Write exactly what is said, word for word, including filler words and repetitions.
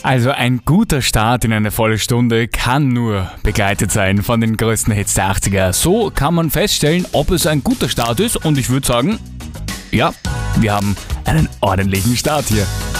Also ein guter Start in eine volle Stunde kann nur begleitet sein von den größten Hits der achtziger. So kann man feststellen, ob es ein guter Start ist, und ich würde sagen, ja, wir haben einen ordentlichen Start hier.